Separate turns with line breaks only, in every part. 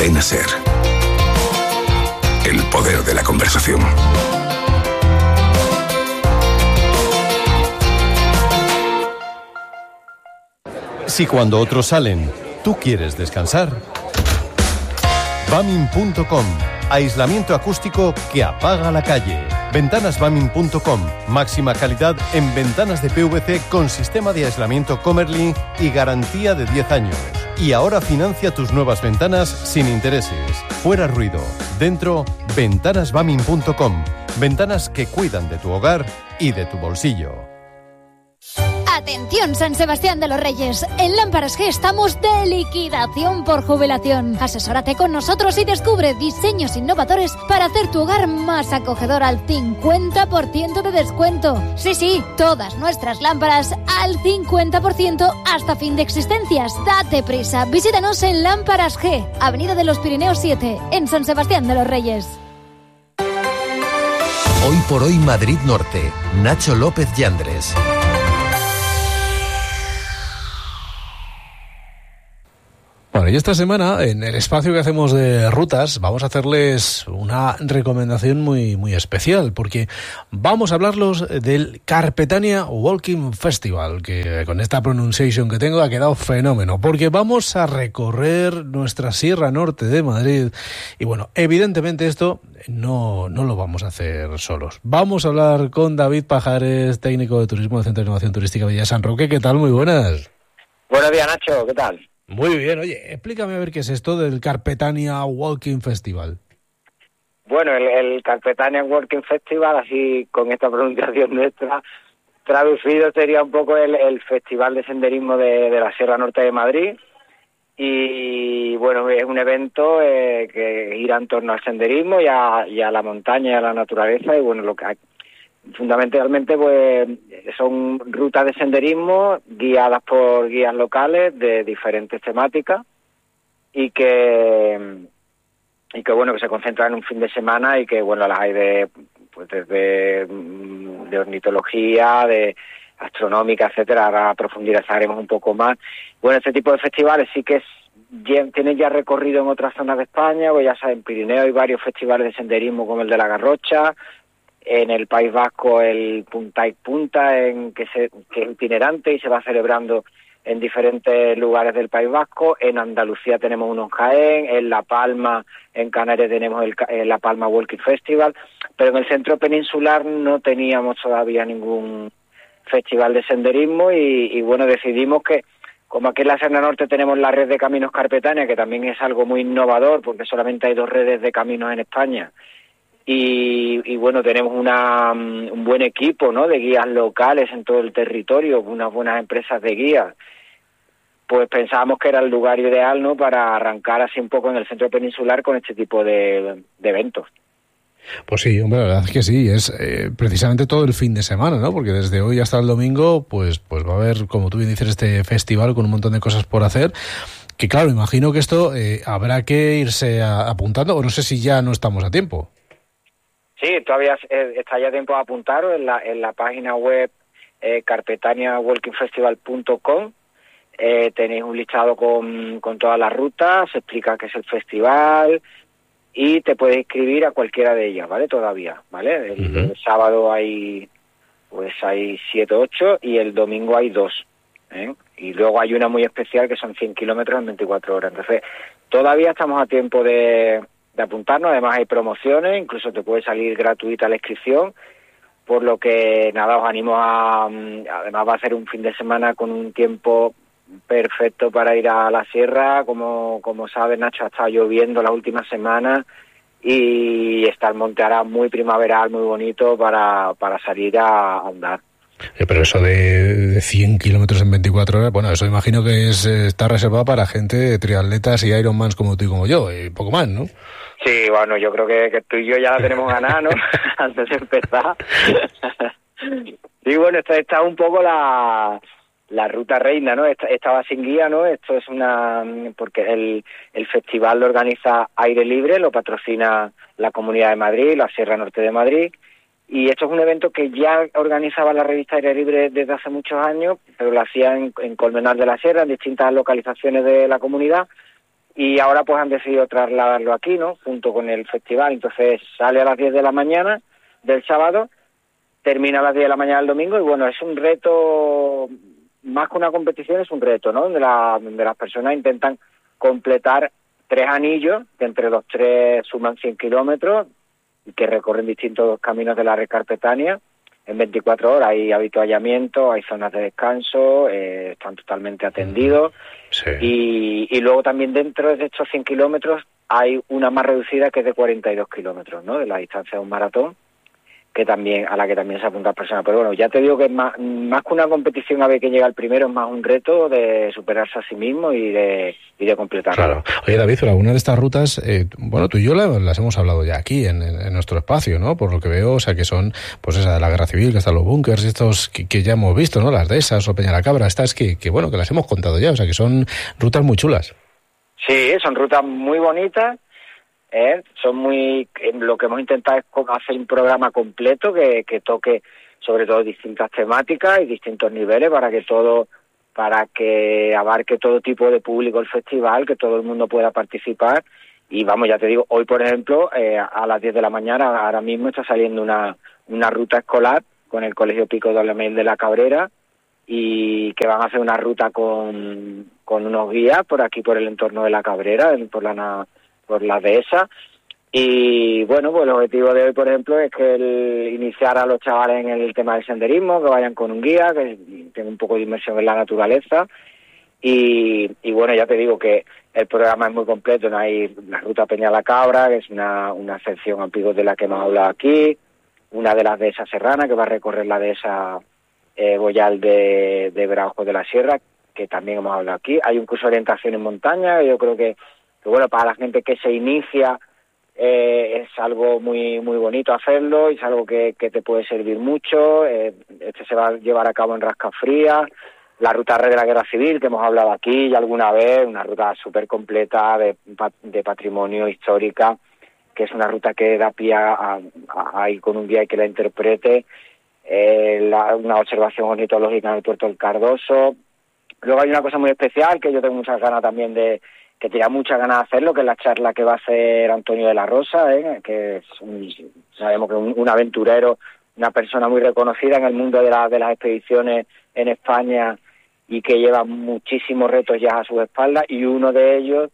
Cadena SER. El poder de la conversación.
Si cuando otros salen, tú quieres descansar. Bamin.com. Aislamiento acústico que apaga la calle. Ventanasbamin.com. Máxima calidad en ventanas de PVC con sistema de aislamiento Comerlin y garantía de 10 años. Y ahora financia tus nuevas ventanas sin intereses. Fuera ruido. Dentro, ventanasbamin.com. Ventanas que cuidan de tu hogar y de tu bolsillo.
Atención, San Sebastián de los Reyes. En Lámparas G estamos de liquidación por jubilación. Asesórate con nosotros y descubre diseños innovadores para hacer tu hogar más acogedor al 50% de descuento. Sí, todas nuestras lámparas al 50% hasta fin de existencias. Date prisa, visítanos en Lámparas G, Avenida de los Pirineos 7, en San Sebastián de los Reyes.
Hoy por hoy Madrid Norte. Nacho López Yandres.
Bueno, y esta semana, en el espacio que hacemos de rutas, vamos a hacerles una recomendación muy, muy especial, porque vamos a hablarlos del Carpetania Walking Festival, que con esta pronunciación que tengo ha quedado fenómeno, porque vamos a recorrer nuestra Sierra Norte de Madrid. Y bueno, evidentemente esto no lo vamos a hacer solos. Vamos a hablar con David Pajares, técnico de turismo del Centro de Innovación Turística Villa San Roque. ¿Qué tal? Muy buenas.
Buenos días, Nacho. ¿Qué tal?
Muy bien, oye, explícame a ver qué es esto del Carpetania Walking Festival.
Bueno, el Carpetania Walking Festival, así con esta pronunciación nuestra, traducido sería un poco el Festival de Senderismo de la Sierra Norte de Madrid. Y bueno, es un evento que gira en torno al senderismo y a la montaña y a la naturaleza. Y bueno, lo que fundamentalmente pues son rutas de senderismo guiadas por guías locales de diferentes temáticas y que bueno, que se concentran en un fin de semana y que bueno, las hay desde ornitología, de astronómica, etcétera. Ahora profundizaremos un poco más. Bueno, este tipo de festivales sí que tienen ya recorrido en otras zonas de España, pues ya saben, en Pirineo hay varios festivales de senderismo como el de la Garrocha. En el País Vasco el Punta y Punta, que es itinerante y se va celebrando en diferentes lugares del País Vasco. En Andalucía tenemos uno en Jaén, en La Palma, en Canarias tenemos el La Palma Walking Festival, pero en el centro peninsular no teníamos todavía ningún festival de senderismo y bueno, decidimos que como aquí en la Sierra Norte tenemos la red de caminos Carpetania, que también es algo muy innovador porque solamente hay 2 redes de caminos en España. Y bueno, tenemos un buen equipo, ¿no?, de guías locales en todo el territorio, unas buenas empresas de guías. Pues pensábamos que era el lugar ideal, ¿no?, para arrancar así un poco en el centro peninsular con este tipo de eventos.
Pues sí, hombre, la verdad es que sí, es precisamente todo el fin de semana, ¿no? Porque desde hoy hasta el domingo, pues va a haber, como tú bien dices, este festival con un montón de cosas por hacer. Que claro, imagino que esto habrá que irse apuntando, o no sé si ya no estamos a tiempo.
Sí, todavía está ya tiempo de apuntaros en la página web carpetaniawalkingfestival.com. Tenéis un listado con todas las rutas, se explica qué es el festival y te puedes inscribir a cualquiera de ellas, ¿vale? Todavía, ¿vale? El sábado hay 7 o 8 y el domingo hay 2, ¿eh? Y luego hay una muy especial que son 100 kilómetros en 24 horas. Entonces, todavía estamos a tiempo de apuntarnos. Además hay promociones, incluso te puede salir gratuita la inscripción, por lo que nada, os animo además va a ser un fin de semana con un tiempo perfecto para ir a la sierra. Como sabes, Nacho, ha estado lloviendo las últimas semanas y está el Monte Araz muy primaveral, muy bonito para salir a andar.
Pero eso de 100 kilómetros en 24 horas, bueno, eso imagino que está reservado para gente, triatletas y Ironmans como tú y como yo, y poco más, ¿no?
Sí, bueno, yo creo que tú y yo ya la tenemos ganada, ¿no? Antes de empezar. Y bueno, esta es un poco la ruta reina, ¿no? Esta va sin guía, ¿no? Esto es porque el festival lo organiza Aire Libre, lo patrocina la Comunidad de Madrid, la Sierra Norte de Madrid. Y esto es un evento que ya organizaba la revista Aire Libre desde hace muchos años, pero lo hacía en Colmenar de la Sierra, en distintas localizaciones de la comunidad. y ahora pues han decidido trasladarlo aquí, ¿no? Junto con el festival. Entonces sale a las 10 de la mañana del sábado, termina a las 10 de la mañana del domingo, y bueno, es un reto, más que una competición, es un reto, ¿no? Donde las personas intentan completar 3 anillos, que entre los 3 suman 100 kilómetros, y que recorren distintos caminos de la red carpetánea en 24 horas. Hay avituallamiento, hay zonas de descanso, están totalmente atendidos.
Sí.
Y luego también dentro de estos 100 kilómetros hay una más reducida que es de 42 kilómetros, ¿no? De la distancia de un maratón, a la que también se apuntan personas. Pero bueno, ya te digo que es más que una competición a ver quién llega al primero, es más un reto de superarse a sí mismo y de completarlo.
Claro. Oye, David, pero alguna de estas rutas, bueno, tú y yo las hemos hablado ya aquí en nuestro espacio, ¿no? Por lo que veo, o sea, que son, pues esa de la Guerra Civil, que están los búnkers, estos que ya hemos visto, ¿no? Las Dehesas o Peñalacabra, estas que bueno, que las hemos contado ya, o sea, que son rutas muy chulas.
Sí, son rutas muy bonitas. Lo que hemos intentado es hacer un programa completo que toque sobre todo distintas temáticas y distintos niveles para que abarque todo tipo de público el festival, que todo el mundo pueda participar. Y vamos, ya te digo, hoy por ejemplo, a las 10 de la mañana, ahora mismo está saliendo una ruta escolar con el Colegio Pico de Olemel de la Cabrera, y que van a hacer una ruta con unos guías por aquí, por el entorno de la Cabrera, por la dehesa. Y bueno, pues el objetivo de hoy, por ejemplo, es que iniciar a los chavales en el tema del senderismo, que vayan con un guía, que tengan un poco de inmersión en la naturaleza. Y bueno, ya te digo que el programa es muy completo, ¿no? Hay la ruta Peñalacabra, que es una sección a Picos de la que hemos hablado aquí, una de las dehesas serranas, que va a recorrer la dehesa Boyal de Braujo de la Sierra, que también hemos hablado aquí. Hay un curso de orientación en montaña, yo creo que bueno, para la gente que se inicia es algo muy muy bonito hacerlo, y es algo que te puede servir mucho. Se va a llevar a cabo en Rascafría. La ruta Red de la Guerra Civil, que hemos hablado aquí ya alguna vez, una ruta súper completa de patrimonio histórica, que es una ruta que da pie a ir con un guía y que la interprete. Una observación ornitológica en el Puerto del Cardoso. Luego hay una cosa muy especial que yo tengo muchas ganas también que tenía muchas ganas de hacerlo, que es la charla que va a hacer Antonio de la Rosa, que es sabemos que un aventurero, una persona muy reconocida en el mundo de las expediciones en España, y que lleva muchísimos retos ya a sus espaldas, y uno de ellos,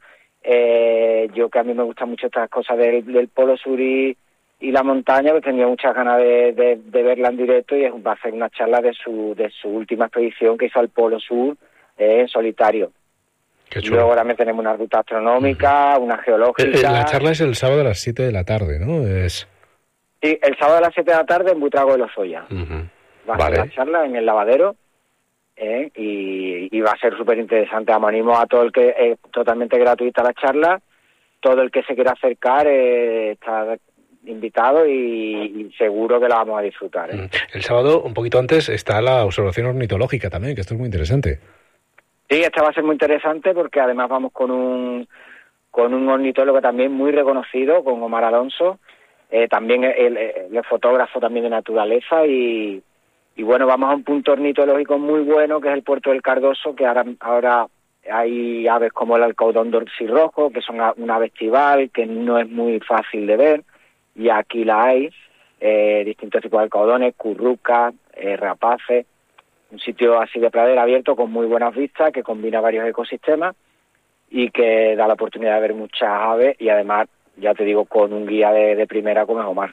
yo que a mí me gustan mucho estas cosas del Polo Sur y la montaña, pues tenía muchas ganas de verla en directo, y va a hacer una charla de su última expedición que hizo al Polo Sur en solitario.
Qué chulo.
Luego también tenemos una ruta astronómica, una geológica.
La charla es el sábado a las 7 de la tarde, ¿no?
Sí, el sábado a las 7 de la tarde en Buitrago de Lozoya. Va a ser la charla en el lavadero, y va a ser súper interesante. Animo a todo el que es totalmente gratuita la charla. Todo el que se quiera acercar está invitado, y seguro que la vamos a disfrutar.
El sábado, un poquito antes, está la observación ornitológica también, que esto es muy interesante.
Sí, esta va a ser muy interesante porque además vamos con un ornitólogo también muy reconocido, con Omar Alonso, también el fotógrafo también de naturaleza, y bueno, vamos a un punto ornitológico muy bueno, que es el Puerto del Cardoso, que ahora hay aves como el alcaudón dorsirrojo, que son una ave estival, que no es muy fácil de ver, y aquí la hay, distintos tipos de alcaudones, currucas, rapaces. Un sitio así de pradera abierto con muy buenas vistas, que combina varios ecosistemas y que da la oportunidad de ver muchas aves, y además, ya te digo, con un guía de primera como es Omar.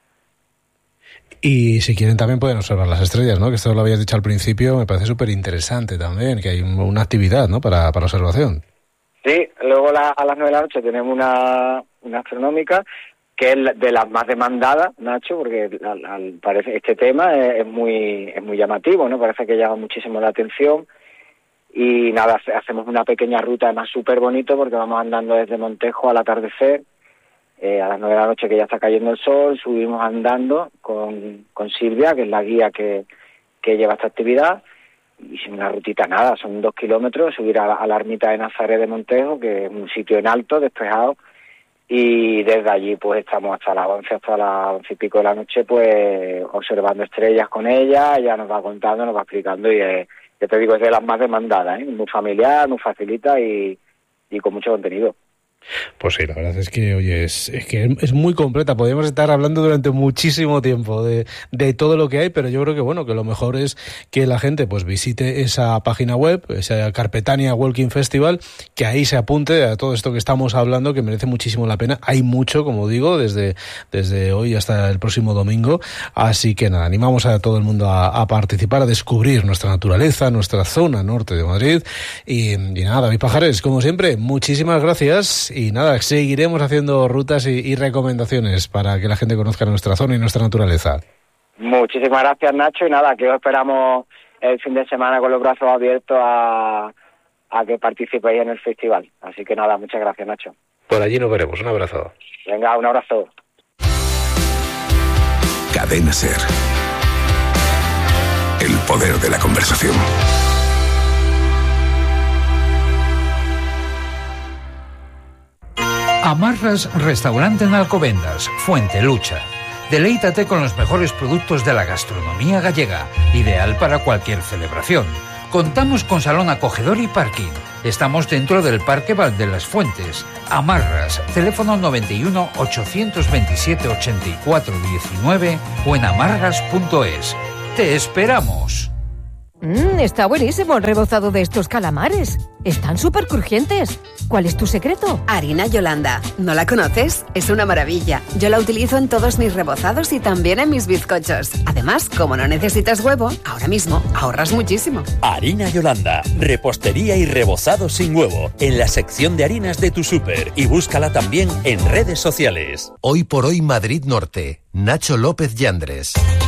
Y si quieren también pueden observar las estrellas, ¿no? Que esto lo habías dicho al principio, me parece súper interesante también, que hay una actividad, ¿no? Para observación. Sí,
luego a las 9 de la noche tenemos una astronómica, que es de las más demandadas, Nacho, porque parece este tema es muy llamativo, ¿no? Parece que llama muchísimo la atención. Y nada, hacemos una pequeña ruta, además súper bonito, porque vamos andando desde Montejo al atardecer, a las 9 de la noche, que ya está cayendo el sol, subimos andando con Silvia, que es la guía que lleva esta actividad, y sin una rutita nada, son 2 kilómetros, subir a la ermita de Nazaret de Montejo, que es un sitio en alto, despejado, y desde allí pues estamos hasta las 11 y pico de la noche, pues observando estrellas con ella nos va contando, nos va explicando, y ya te digo, es de las más demandadas, muy familiar, muy facilita, y y con mucho contenido.
Pues sí, la verdad es que, oye, es muy completa. Podríamos estar hablando durante muchísimo tiempo de todo lo que hay, pero yo creo que, bueno, que lo mejor es que la gente pues visite esa página web, esa Carpetania Walking Festival, que ahí se apunte a todo esto que estamos hablando, que merece muchísimo la pena. Hay mucho, como digo, desde hoy hasta el próximo domingo. Así que nada, animamos a todo el mundo a participar, a descubrir nuestra naturaleza, nuestra zona norte de Madrid. Y nada, David Pajares, como siempre, muchísimas gracias. Y nada, seguiremos haciendo rutas y recomendaciones para que la gente conozca nuestra zona y nuestra naturaleza.
Muchísimas gracias, Nacho, y nada, que os esperamos el fin de semana con los brazos abiertos a que participéis en el festival. Así que nada, muchas gracias, Nacho.
Por allí nos veremos. Un abrazo.
Venga, un abrazo.
Cadena SER. El poder de la conversación.
Amarras Restaurante en Alcobendas, Fuente Lucha. Deleítate con los mejores productos de la gastronomía gallega, ideal para cualquier celebración. Contamos con salón acogedor y parking. Estamos dentro del Parque Val de las Fuentes. Amarras, teléfono 91 827 84 19 o en amarras.es. ¡Te esperamos!
Está buenísimo el rebozado de estos calamares. Están súper crujientes. ¿Cuál es tu secreto?
Harina Yolanda. ¿No la conoces? Es una maravilla. Yo la utilizo en todos mis rebozados y también en mis bizcochos. Además, como no necesitas huevo, ahora mismo ahorras muchísimo.
Harina Yolanda. Repostería y rebozado sin huevo. En la sección de harinas de tu súper. Y búscala también en redes sociales.
Hoy por hoy Madrid Norte. Nacho López Yandres.